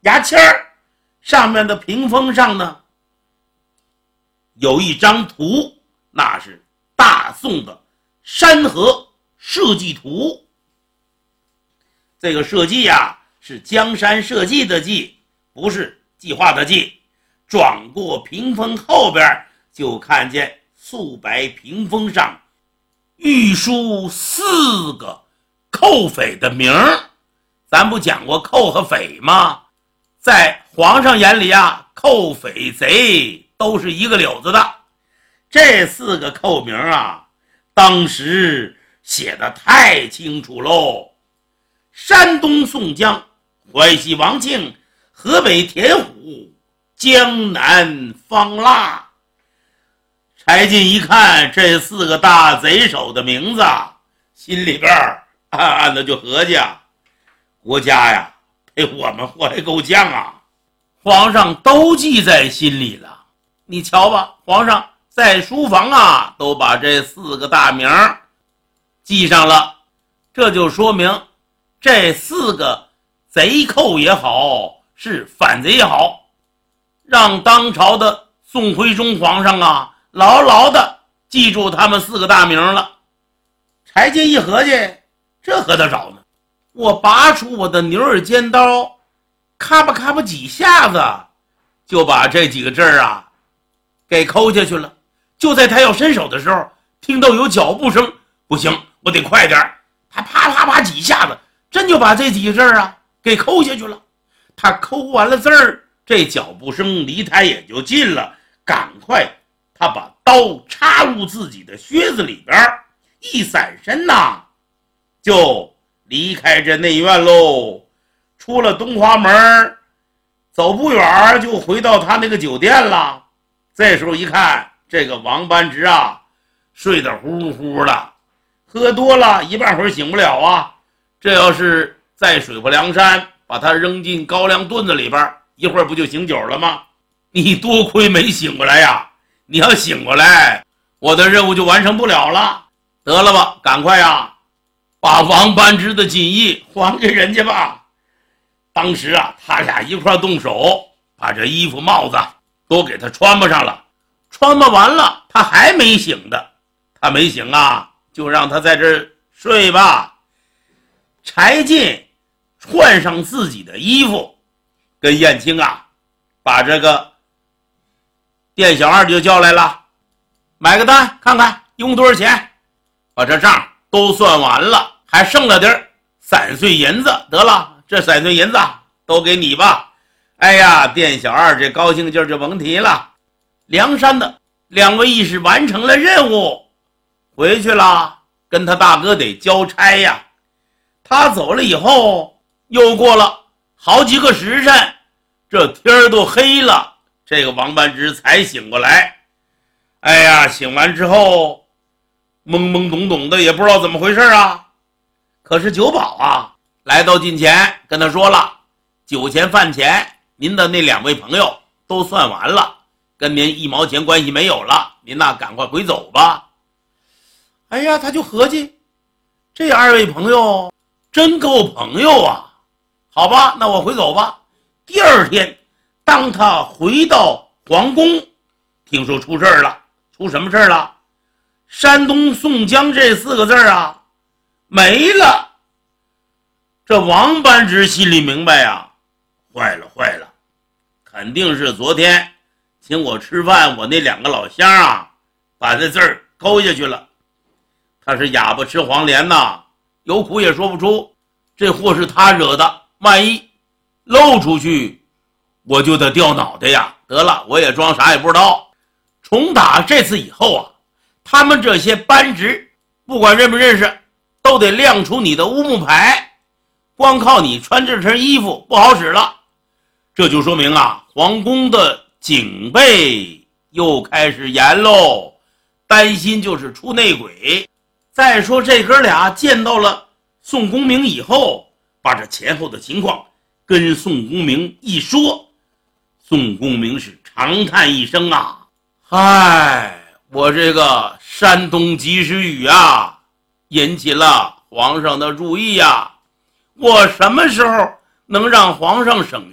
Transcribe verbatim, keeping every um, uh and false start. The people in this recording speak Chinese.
牙签儿上面的屏风上呢，有一张图，那是大宋的山河设计图。这个设计呀，是江山社稷的稷，不是计划的计。转过屏风后边，就看见素白屏风上御书四个寇匪的名儿。咱不讲过寇和匪吗？在皇上眼里啊，寇匪贼都是一个柳子的。这四个寇名啊，当时写得太清楚喽。山东宋江、淮西王庆、河北田虎、江南方腊。柴进一看这四个大贼手的名字，心里边暗暗的就合计啊，国家呀被我们祸害够呛啊。皇上都记在心里了，你瞧吧，皇上在书房啊都把这四个大名记上了。这就说明这四个贼寇也好，是反贼也好，让当朝的宋徽宗皇上啊牢牢的记住他们四个大名了。柴进一合计，这何得找呢？我拔出我的牛耳尖刀，咔吧咔吧几下子，就把这几个字啊给抠下去了。就在他要伸手的时候，听到有脚步声，不行，我得快点。他啪啪啪几下子，真就把这几个字啊给抠下去了。他抠完了字儿，这脚步声离他也就近了，赶快他把刀插入自己的靴子里边，一闪身呐，就离开这内院喽。出了东华门，走不远就回到他那个酒店了。这时候一看，这个王班直啊睡得呼呼的，喝多了一半会儿醒不了啊。这要是在水泊梁山把他扔进高粱墩子里边，一会儿不就醒酒了吗？你多亏没醒过来呀，你要醒过来，我的任务就完成不了了。得了吧，赶快呀把王班直的锦衣还给人家吧。当时啊他俩一块动手，把这衣服帽子都给他穿不上了。穿不完了他还没醒的，他没醒啊，就让他在这儿睡吧。柴进换上自己的衣服，跟燕青啊把这个店小二就叫来了，买个单看看一共多少钱，把这账都算完了，还剩了点散碎银子，得了，这散碎银子都给你吧。哎呀，店小二这高兴劲儿就甭提了。梁山的两位义士完成了任务，回去了，跟他大哥得交差呀。他走了以后，又过了好几个时辰，这天儿都黑了，这个王班直才醒过来。哎呀，醒完之后懵懵懂懂的，也不知道怎么回事啊。可是酒保啊来到近前跟他说了，酒钱饭钱您的那两位朋友都算完了，跟您一毛钱关系没有了，您呐赶快回走吧。哎呀，他就合计这二位朋友真够朋友啊，好吧，那我回走吧。第二天当他回到皇宫，听说出事了。出什么事了？山东宋江这四个字啊没了。这王班直心里明白呀，坏了坏了，肯定是昨天请我吃饭我那两个老乡啊把这字儿勾下去了。他是哑巴吃黄连呐，有苦也说不出，这祸是他惹的，万一漏出去我就得掉脑袋呀。得了，我也装啥也不知道。从打这次以后啊，他们这些班职不管认不认识，都得亮出你的乌木牌，光靠你穿这身衣服不好使了。这就说明啊，皇宫的警备又开始严喽，担心就是出内鬼。再说这哥俩见到了宋公明以后，把这前后的情况跟宋公明一说，宋公明是长叹一声啊，嗨，我这个山东及时雨啊引起了皇上的注意呀，我什么时候能让皇上省